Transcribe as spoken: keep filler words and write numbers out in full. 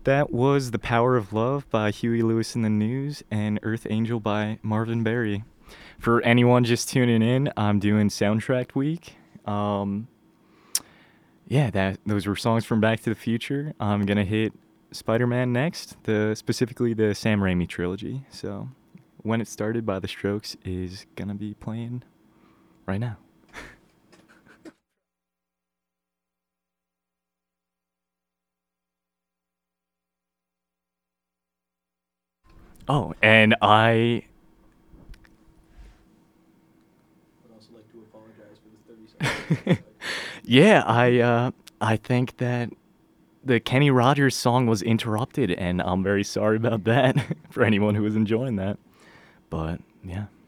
That was The Power of Love by Huey Lewis and the News and Earth Angel by Marvin Berry. For anyone just tuning in, I'm doing Soundtrack Week. Um, yeah, that those were songs from Back to the Future. I'm gonna hit Spider-Man next, the specifically the Sam Raimi trilogy. So, When It Started by The Strokes is gonna be playing right now. Oh, and I I'd also like to apologize for the thirty seconds. yeah, I uh, I think that the Kenny Rogers song was interrupted, and I'm very sorry about that for anyone who was enjoying that. But yeah.